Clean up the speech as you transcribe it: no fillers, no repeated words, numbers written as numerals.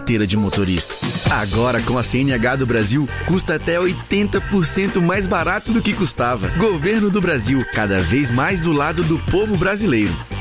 carteira de motorista. Agora, com a CNH do Brasil, custa até 80% mais barato do que custava. Governo do Brasil, cada vez mais do lado do povo brasileiro.